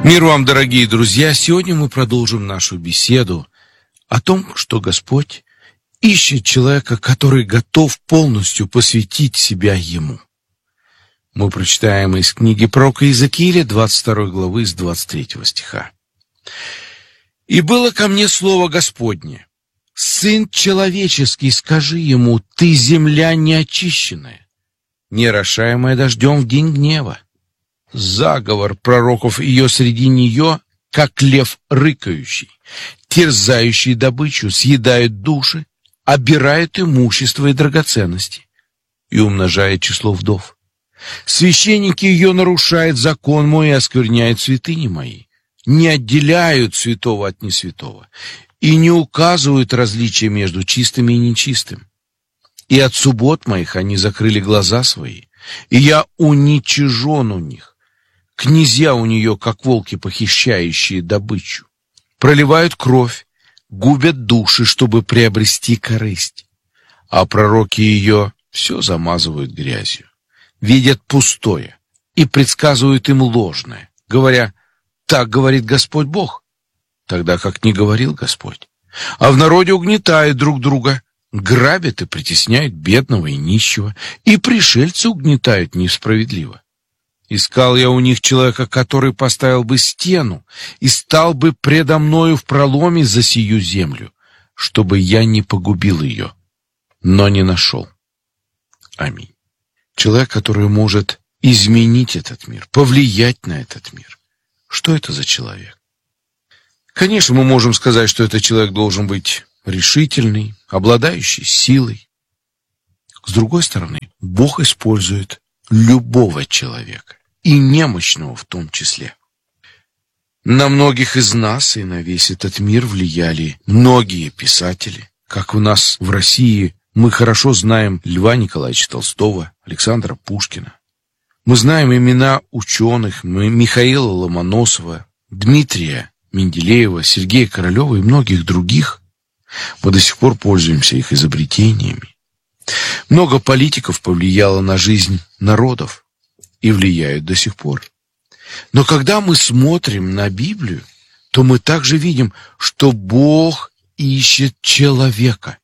Мир вам, дорогие друзья! Сегодня мы продолжим нашу беседу о том, что Господь ищет человека, который готов полностью посвятить себя Ему. Мы прочитаем из книги пророка Иезекииля, 22 главы, с 23 стиха. «И было ко мне слово Господне: Сын человеческий, скажи ему, ты земля неочищенная, не орошаемая дождем в день гнева. Заговор пророков ее среди нее, как лев рыкающий, терзающий добычу, съедает души, обирает имущество и драгоценности и умножает число вдов. Священники ее нарушают закон мой и оскверняют святыни мои, не отделяют святого от несвятого и не указывают различия между чистым и нечистым. И от суббот моих они закрыли глаза свои, и я уничижен у них. Князья у нее, как волки, похищающие добычу, проливают кровь, губят души, чтобы приобрести корысть. А пророки ее все замазывают грязью, видят пустое и предсказывают им ложное, говоря: так говорит Господь Бог, тогда как не говорил Господь. А в народе угнетают друг друга, грабят и притесняют бедного и нищего, и пришельцы угнетают несправедливо. Искал я у них человека, который поставил бы стену и стал бы предо мною в проломе за сию землю, чтобы я не погубил ее, но не нашел. Аминь. Человек, который может изменить этот мир, повлиять на этот мир. Что это за человек? Конечно, мы можем сказать, что этот человек должен быть решительный, обладающий силой. С другой стороны, Бог использует любого человека, и немощного в том числе. На многих из нас и на весь этот мир влияли многие писатели. Как у нас в России мы хорошо знаем Льва Николаевича Толстого, Александра Пушкина. Мы знаем имена ученых Михаила Ломоносова, Дмитрия Менделеева, Сергея Королева и многих других. Мы до сих пор пользуемся их изобретениями. Много политиков повлияло на жизнь народов и влияют до сих пор. Но когда мы смотрим на Библию, то мы также видим, что Бог ищет человека,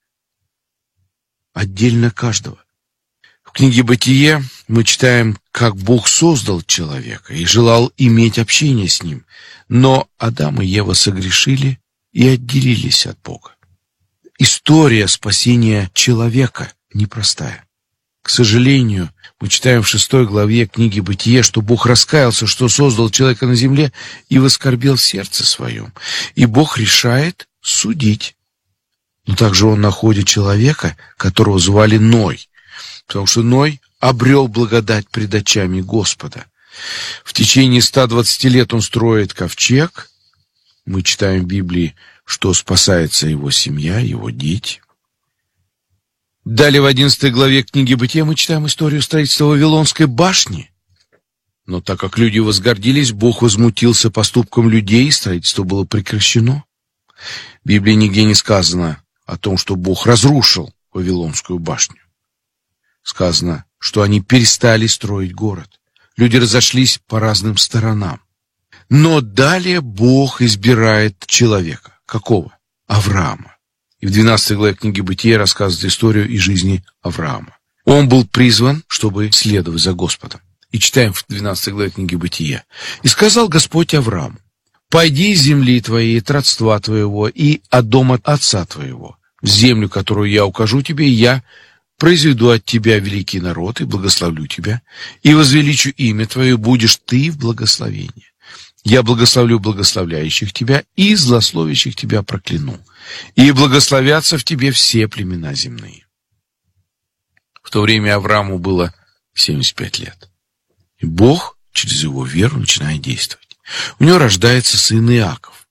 отдельно каждого. В книге «Бытие» мы читаем, как Бог создал человека и желал иметь общение с ним, но Адам и Ева согрешили и отделились от Бога. История спасения человека непростая. К сожалению, мы читаем в 6 главе книги «Бытие», что Бог раскаялся, что создал человека на земле, и воскорбел в сердце своем. И Бог решает судить. Но также Он находит человека, которого звали Ной, потому что Ной обрел благодать пред очами Господа. В течение 120 лет он строит ковчег. Мы читаем в Библии, что спасается его семья, его дети. Далее в 11 главе книги «Бытия» мы читаем историю строительства Вавилонской башни. Но так как люди возгордились, Бог возмутился поступком людей, и строительство было прекращено. В Библии нигде не сказано о том, что Бог разрушил Вавилонскую башню. Сказано, что они перестали строить город. Люди разошлись по разным сторонам. Но далее Бог избирает человека. Какого? Авраама. И в 12 главе книги «Бытия» рассказывает историю из жизни Авраама. Он был призван, чтобы следовать за Господом. И читаем в 12 главе книги «Бытия». «И сказал Господь Аврааму: пойди из земли твоей, от родства твоего и от дома отца твоего, в землю, которую я укажу тебе, и я произведу от тебя великий народ, и благословлю тебя, и возвеличу имя твое, будешь ты в благословении. Я благословлю благословляющих тебя, и злословящих тебя прокляну. И благословятся в тебе все племена земные». В то время Аврааму было 75 лет. И Бог через его веру начинает действовать. У него рождается сын Иаков.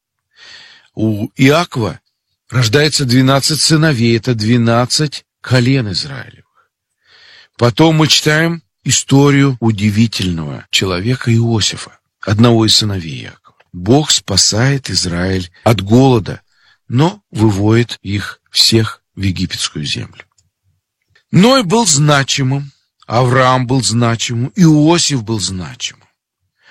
У Иакова рождается 12 сыновей, это 12 колен Израилевых. Потом мы читаем историю удивительного человека Иосифа, одного из сыновей Иакова. Бог спасает Израиль от голода, но выводит их всех в египетскую землю. Ной был значимым, Авраам был значимым, Иосиф был значимым.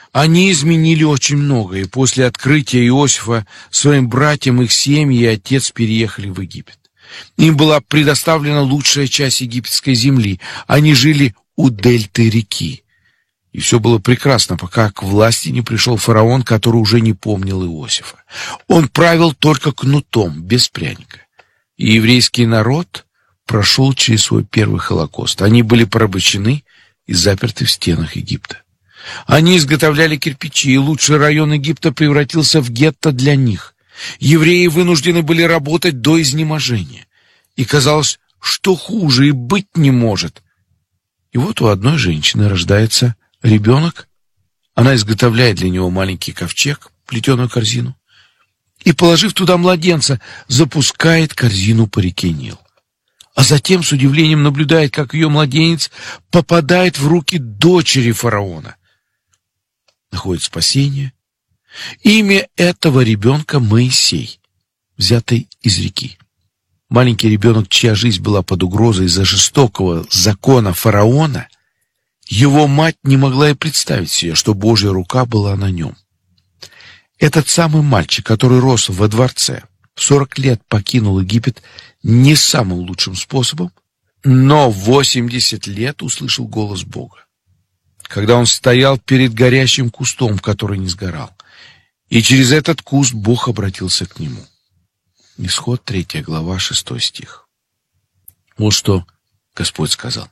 Они изменили очень многое, и после открытия Иосифа своим братьям, их семьи и отец переехали в Египет. Им была предоставлена лучшая часть египетской земли. Они жили у дельты реки. И все было прекрасно, пока к власти не пришел фараон, который уже не помнил Иосифа. Он правил только кнутом, без пряника. И еврейский народ прошел через свой первый Холокост. Они были порабощены и заперты в стенах Египта. Они изготовляли кирпичи, и лучший район Египта превратился в гетто для них. Евреи вынуждены были работать до изнеможения. И казалось, что хуже и быть не может. И вот у одной женщины рождается ребенок. Она изготовляет для него маленький ковчег, плетеную корзину, и, положив туда младенца, запускает корзину по реке Нил. А затем с удивлением наблюдает, как ее младенец попадает в руки дочери фараона. Находит спасение. Имя этого ребенка Моисей, взятый из реки. Маленький ребенок, чья жизнь была под угрозой из-за жестокого закона фараона, его мать не могла и представить себе, что Божья рука была на нем. Этот самый мальчик, который рос во дворце, в 40 лет покинул Египет не самым лучшим способом, но в 80 лет услышал голос Бога, когда он стоял перед горящим кустом, который не сгорал. И через этот куст Бог обратился к нему. Исход 3 глава, 6 стих. Вот что Господь сказал.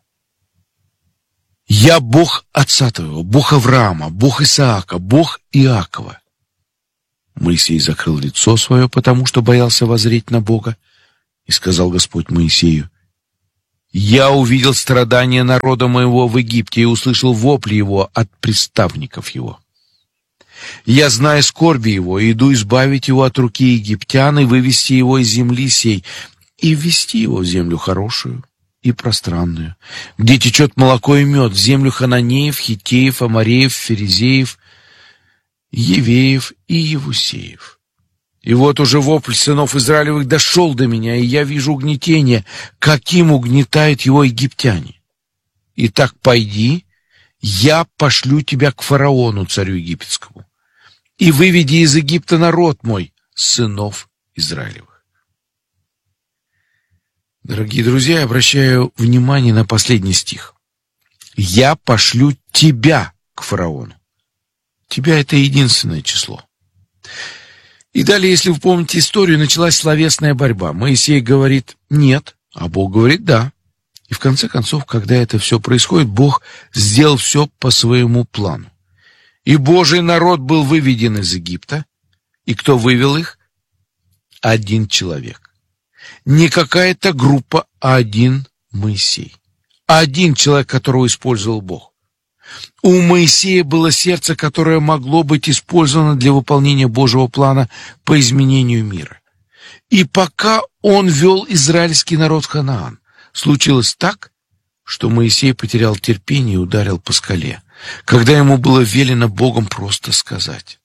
«Я Бог отца твоего, Бог Авраама, Бог Исаака, Бог Иакова». Моисей закрыл лицо свое, потому что боялся воззреть на Бога. И сказал Господь Моисею: «Я увидел страдания народа моего в Египте и услышал вопли его от приставников его. Я знаю скорби его, и иду избавить его от руки египтян и вывести его из земли сей, и ввести его в землю хорошую и пространную, где течет молоко и мед, в землю хананеев, хиттеев, амореев, ферезеев, евеев и евусеев. И вот уже вопль сынов Израилевых дошел до меня, и я вижу угнетение, каким угнетают его египтяне. Итак, пойди, я пошлю тебя к фараону, царю египетскому, и выведи из Египта народ мой, сынов Израилевых». Дорогие друзья, я обращаю внимание на последний стих. «Я пошлю тебя к фараону». Тебя — это единственное число. И далее, если вы помните историю, началась словесная борьба. Моисей говорит «нет», а Бог говорит «да». И в конце концов, когда это все происходит, Бог сделал все по своему плану. И Божий народ был выведен из Египта. И кто вывел их? Один человек. Не какая-то группа, а один Моисей. Один человек, которого использовал Бог. У Моисея было сердце, которое могло быть использовано для выполнения Божьего плана по изменению мира. И пока он вел израильский народ в Ханаан, случилось так, что Моисей потерял терпение и ударил по скале, когда ему было велено Богом просто сказать.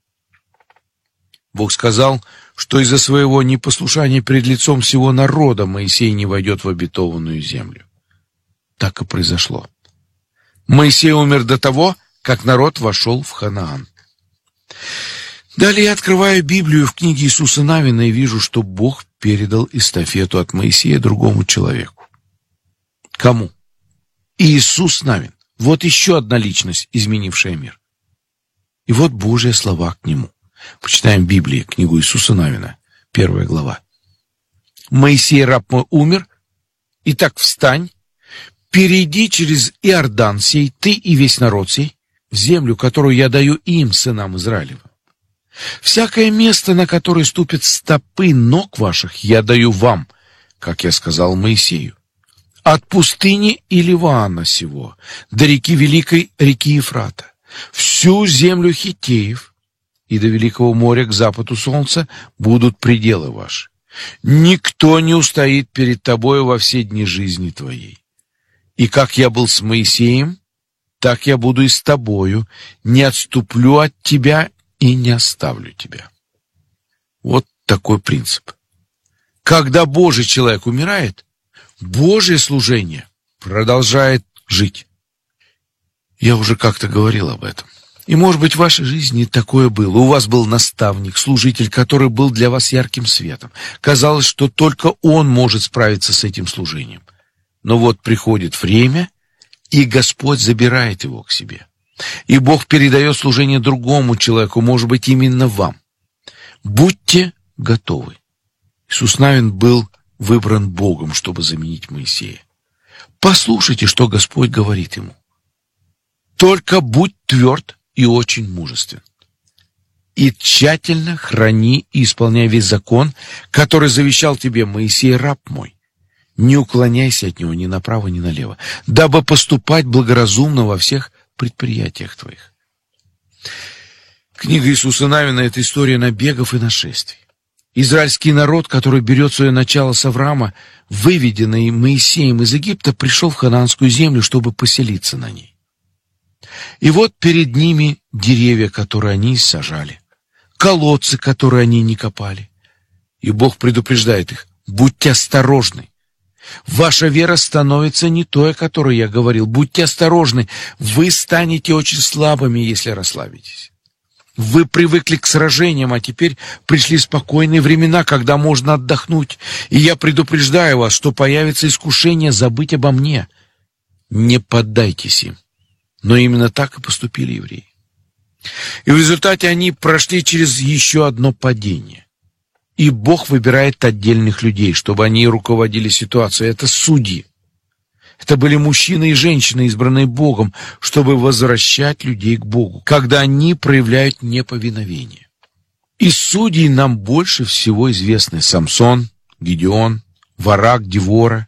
Бог сказал, что из-за своего непослушания перед лицом всего народа Моисей не войдет в обетованную землю. Так и произошло. Моисей умер до того, как народ вошел в Ханаан. Далее я открываю Библию в книге Иисуса Навина и вижу, что Бог передал эстафету от Моисея другому человеку. Кому? Иисус Навин. Вот еще одна личность, изменившая мир. И вот Божьи слова к нему. Почитаем в Библии книгу Иисуса Навина, 1 глава. «Моисей, раб мой, умер. Итак, встань, перейди через Иордан сей, ты и весь народ сей, в землю, которую я даю им, сынам Израилевым. Всякое место, на которое ступят стопы ног ваших, я даю вам, как я сказал Моисею. От пустыни и Ливана сего, до реки великой, реки Ефрата, всю землю хиттеев, и до великого моря к западу солнца будут пределы ваши. Никто не устоит перед тобою во все дни жизни твоей. И как я был с Моисеем, так я буду и с тобою, не отступлю от тебя и не оставлю тебя». Вот такой принцип. Когда Божий человек умирает, Божье служение продолжает жить. Я уже как-то говорил об этом. И, может быть, в вашей жизни такое было. У вас был наставник, служитель, который был для вас ярким светом. Казалось, что только он может справиться с этим служением. Но вот приходит время, и Господь забирает его к себе. И Бог передает служение другому человеку, может быть, именно вам. Будьте готовы. Иисус Навин был выбран Богом, чтобы заменить Моисея. Послушайте, что Господь говорит ему. Только будь тверд и очень мужествен. И тщательно храни и исполняй весь закон, который завещал тебе Моисей, раб мой. Не уклоняйся от него ни направо, ни налево, дабы поступать благоразумно во всех предприятиях твоих. Книга Иисуса Навина — это история набегов и нашествий. Израильский народ, который берет свое начало с Авраама, выведенный Моисеем из Египта, пришел в ханаанскую землю, чтобы поселиться на ней. И вот перед ними деревья, которые они сажали, колодцы, которые они не копали. И Бог предупреждает их: будьте осторожны. Ваша вера становится не той, о которой я говорил. Будьте осторожны. Вы станете очень слабыми, если расслабитесь. Вы привыкли к сражениям, а теперь пришли спокойные времена, когда можно отдохнуть. И я предупреждаю вас, что появится искушение забыть обо мне. Не поддайтесь им. Но именно так и поступили евреи. И в результате они прошли через еще одно падение. И Бог выбирает отдельных людей, чтобы они руководили ситуацией. Это судьи. Это были мужчины и женщины, избранные Богом, чтобы возвращать людей к Богу, когда они проявляют неповиновение. Из судей нам больше всего известны Самсон, Гидеон, Варак, Девора.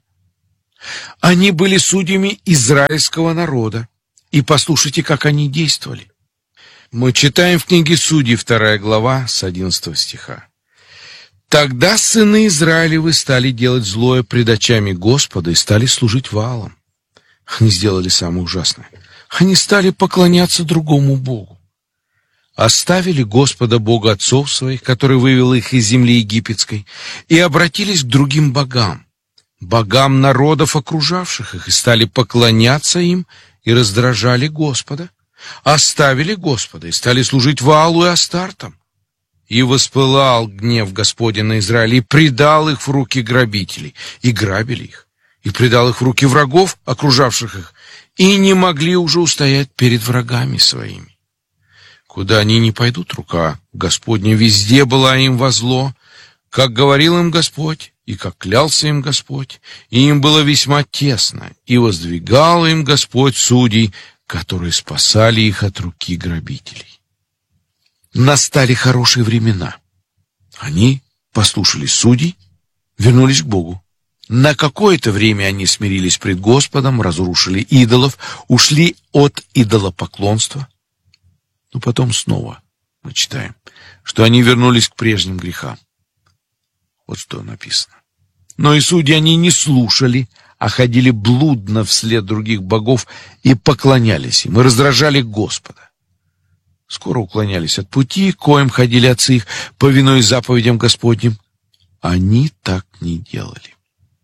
Они были судьями израильского народа. И послушайте, как они действовали. Мы читаем в книге Судей, 2 глава, с 11 стиха. «Тогда сыны Израилевы стали делать злое пред очами Господа и стали служить Ваалам». Они сделали самое ужасное. Они стали поклоняться другому Богу. Оставили Господа Бога отцов своих, который вывел их из земли египетской, и обратились к другим богам, богам народов, окружавших их, и стали поклоняться им и раздражали Господа. Оставили Господа и стали служить Ваалу и Астартам. И воспылал гнев Господень на Израиль, и предал их в руки грабителей, и грабили их, и предал их в руки врагов, окружавших их, и не могли уже устоять перед врагами своими. Куда они ни пойдут, рука Господня везде была им во зло, как говорил им Господь, и как клялся им Господь, и им было весьма тесно, и воздвигал им Господь судей, которые спасали их от руки грабителей. Настали хорошие времена. Они послушались судей, вернулись к Богу. На какое-то время они смирились пред Господом, разрушили идолов, ушли от идолопоклонства. Но потом снова мы читаем, что они вернулись к прежним грехам. Вот что написано. Но и судьи они не слушали, а ходили блудно вслед других богов и поклонялись им, и раздражали Господа. Скоро уклонялись от пути, коим ходили отцы их, повинуясь заповедям Господним. Они так не делали.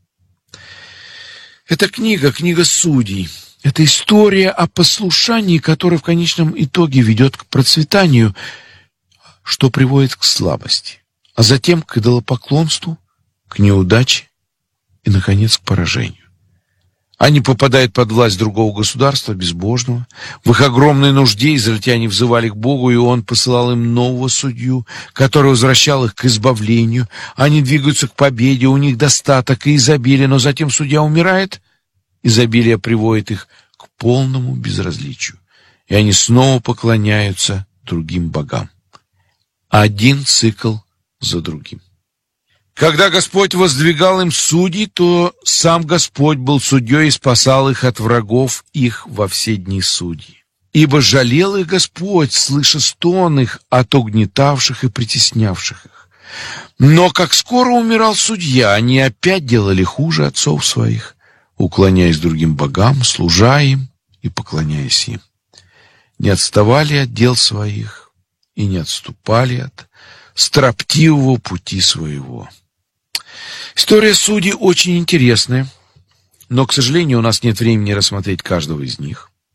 Эта книга Судей. Это история о послушании, которое в конечном итоге ведет к процветанию, что приводит к слабости, а затем к идолопоклонству, к неудаче и, наконец, к поражению. Они попадают под власть другого государства, безбожного. В их огромной нужде израильтяне взывали к Богу, и Он посылал им нового судью, который возвращал их к избавлению. Они двигаются к победе, у них достаток и изобилие, но затем судья умирает, изобилие приводит их к полному безразличию, и они снова поклоняются другим богам. Один цикл за другим. Когда Господь воздвигал им судей, то сам Господь был судьей и спасал их от врагов их во все дни судей. Ибо жалел их Господь, слыша стон их от угнетавших и притеснявших их. Но как скоро умирал судья, они опять делали хуже отцов своих, уклоняясь другим богам, служа им и поклоняясь им. Не отставали от дел своих и не отступали от строптивого пути своего. История судей очень интересная, но, к сожалению, у нас нет времени рассмотреть каждого из них.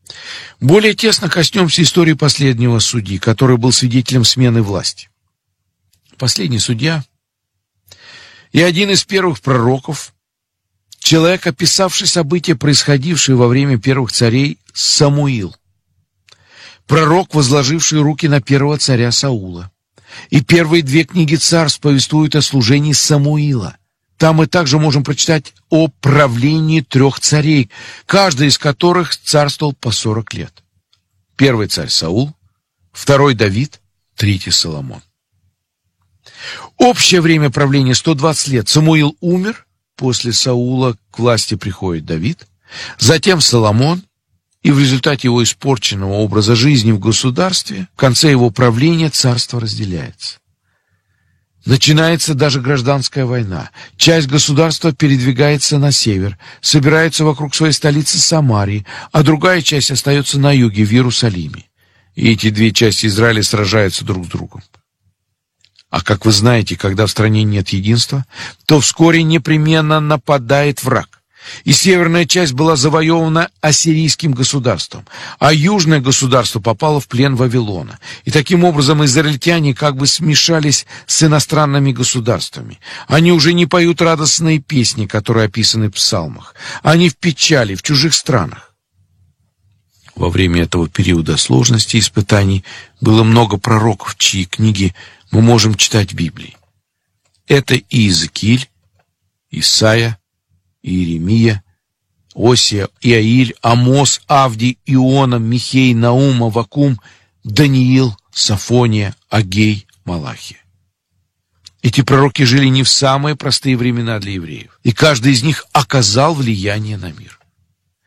Более тесно коснемся истории последнего судьи, который был свидетелем смены власти. Последний судья и один из первых пророков, человек, описавший события, происходившие во время первых царей, Самуил. Пророк, возложивший руки на первого царя Саула. И первые две книги Царств повествуют о служении Самуила. Там мы также можем прочитать о правлении 3 царей, каждый из которых царствовал по 40 лет. Первый царь Саул, второй Давид, третий Соломон. Общее время правления 120 лет. Самуил умер, после Саула к власти приходит Давид, затем Соломон, и в результате его испорченного образа жизни в государстве, в конце его правления царство разделяется. Начинается даже гражданская война. Часть государства передвигается на север, собирается вокруг своей столицы Самарии, а другая часть остается на юге, в Иерусалиме. И эти две части Израиля сражаются друг с другом. А как вы знаете, когда в стране нет единства, то вскоре непременно нападает враг. И северная часть была завоевана ассирийским государством, а южное государство попало в плен Вавилона. И таким образом израильтяне как бы смешались с иностранными государствами. Они уже не поют радостные песни, которые описаны в псалмах. Они в печали, в чужих странах. Во время этого периода сложностей и испытаний было много пророков, чьи книги мы можем читать в Библии. Это и Иезекииль, Исайя, Иеремия, Осия, Иаиль, Амос, Авдий, Иона, Михей, Наум, Аввакум, Даниил, Софония, Агей, Малахия. Эти пророки жили не в самые простые времена для евреев, и каждый из них оказал влияние на мир.